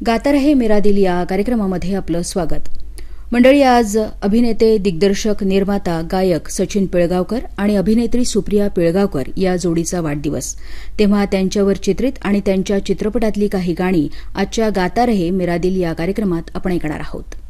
गाता रहे मेरा दिल या कार्यक्रमामध्ये आपलं स्वागत. मंडळी, आज अभिनेते, दिग्दर्शक, निर्माता, गायक सचिन पिळगावकर आणि अभिनेत्री सुप्रिया पिळगावकर या जोडीचा वाढदिवस. तेव्हा त्यांच्यावर चित्रित आणि त्यांच्या चित्रपटातली काही गाणी आजच्या गाता रहे मेरा दिल या कार्यक्रमात आपण ऐकणार आहोत.